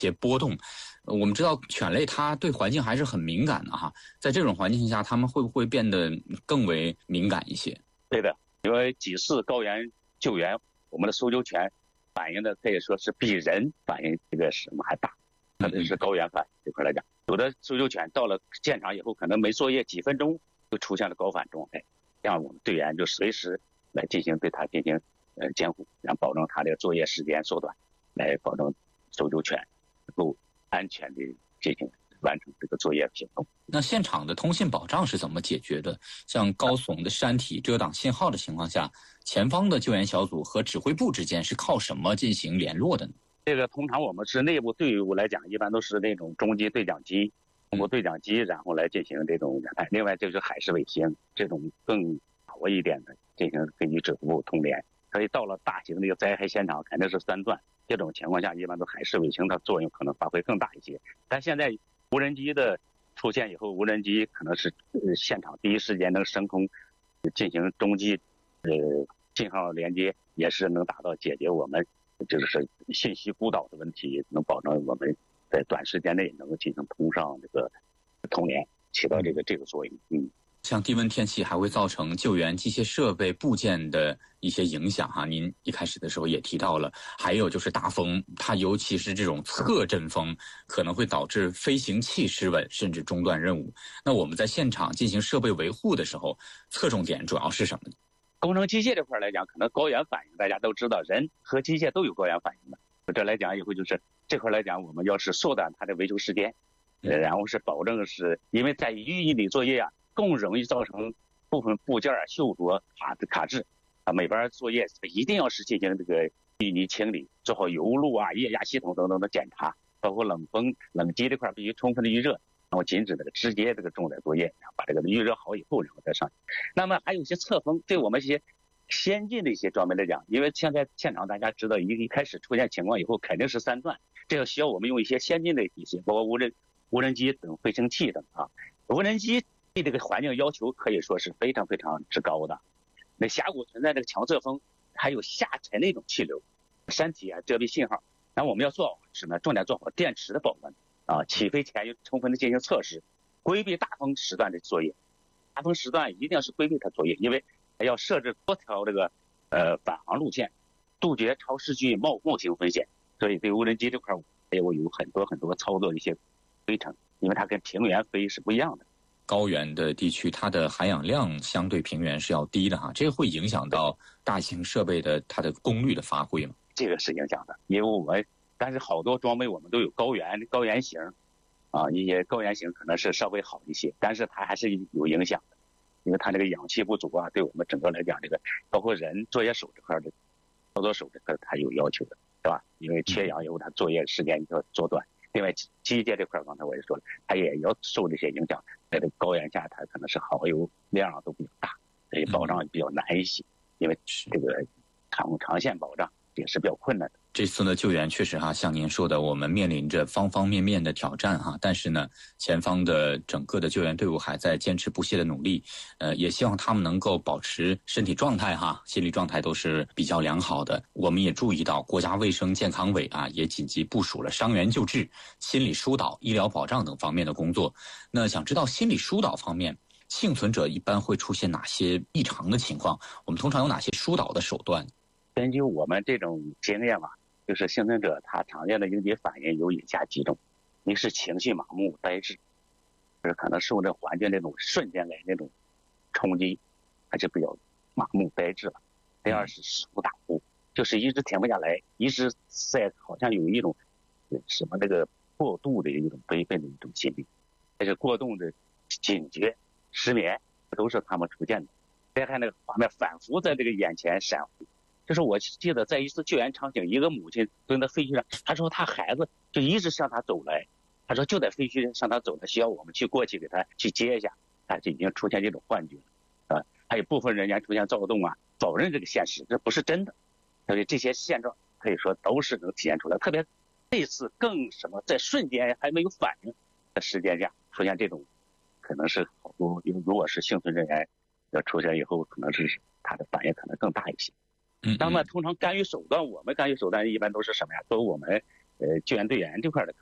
些波动。我们知道犬类它对环境还是很敏感的哈，在这种环境下，它们会不会变得更为敏感一些？ 对的，因为几次高原救援，我们的搜救犬反应的可以说是比人反应这个什么还大，特别是高原反应这块来讲，有的搜救犬到了现场以后，可能没作业几分钟就出现了高反状态，让我们队员就随时来对它进行监护，然后保证它的作业时间缩短，来保证搜救犬能够安全的进行完成这个作业行动。 那现场的通信保障是怎么解决的？像高耸的山体遮挡信号的情况下，前方的救援小组和指挥部之间是靠什么进行联络的呢？ 这个通常我们是内部队伍来讲，一般都是那种中级对讲机，通过对讲机然后来进行这种联派。另外就是海事卫星这种更把握一点的进行根据指挥部通联。所以到了大型的一个灾害现场肯定是3段，这种情况下一般都海事卫星的作用可能发挥更大一些。但现在无人机的出现以后，无人机可能是现场第一时间能升空进行中继信号连接，也是能达到解决我们就是信息孤岛的问题，能保证我们在短时间内能够进行通上这个通联，起到这个作用。 像低温天气还会造成救援机械设备部件的一些影响哈，您一开始的时候也提到了，还有就是大风，它尤其是这种侧阵风，可能会导致飞行器失稳，甚至中断任务。那我们在现场进行设备维护的时候，侧重点主要是什么呢？ 工程机械这块来讲，可能高原反应大家都知道，人和机械都有高原反应的。这来讲以后就是这块来讲，我们要是缩短它的维修时间，然后是保证是因为在淤泥里作业更容易造成部分部件锈着卡滞每边作业一定要是进行这个淤泥清理，做好油路液压系统等等的检查，包括冷风冷机这块必须充分的预热，然后禁止这个直接这个重载作业，然后把这个预热好以后然后再上。那么还有一些侧风，对我们一些先进的一些装备来讲，因为现在现场大家知道一开始出现情况以后肯定是3段，这个需要我们用一些先进的一些包括无人机等飞行器等无人机对这个环境要求可以说是非常非常之高的。那峡谷存在这个强侧风，还有下沉的一种气流，山体遮蔽信号。那我们要做好什么？重点做好电池的保温起飞前要充分的进行测试，规避大风时段的作业。大风时段一定要是规避它作业，因为要设置多条这个返航路线，杜绝超视距冒险风险。所以对无人机这块有很多操作的一些规程，因为它跟平原飞是不一样的。 高原的地区，它的含氧量相对平原是要低的哈，这会影响到大型设备的它的功率的发挥吗？ 这个是影响的，因为但是好多装备我们都有高原型一些高原型可能是稍微好一些，但是它还是有影响的，因为它这个氧气不足对我们整个来讲，这个包括人作业手这块的操作手这块它有要求的，是吧？因为缺氧以后它作业时间要缩短。另外机械这块刚才我也说了，它也要受这些影响，在这个高原下它可能是耗油量都比较大，所以保障比较难一些，因为这个长线保障也是比较困难的。 这次的救援确实像您说的，我们面临着方方面面的挑战但是呢，前方的整个的救援队伍还在坚持不懈的努力，也希望他们能够保持身体状态心理状态都是比较良好的。我们也注意到国家卫生健康委也紧急部署了伤员救治、心理疏导、医疗保障等方面的工作。那想知道心理疏导方面，幸存者一般会出现哪些异常的情况？我们通常有哪些疏导的手段？ 根据我们这种经验就是幸存者他常见的应激反应有以下几种：一是情绪麻木呆滞，就是可能受这环境那种瞬间来那种冲击，还是比较麻木呆滞了。第二是食不打呼，就是一直停不下来，一直在好像有一种什么这个过度的一种悲愤的一种心理，这是过度的警觉、失眠，都是他们出现的。再看那个画面反复在这个眼前闪回。就是我记得在一次救援场景，一个母亲蹲在废墟上，她说她孩子就一直向她走来，她说就在废墟向她走来，需要我们过去给她去接一下，她就已经出现这种幻觉还有部分人员出现躁动否认这个现实，这不是真的。所以这些现状可以说都是能体现出来，特别这次更在瞬间还没有反应的时间下出现这种，可能是好多如果是幸存人员要出现以后，可能是他的反应可能更大一些。那么通常干预手段，我们干预手段一般都是什么呀？都我们救援队员这块的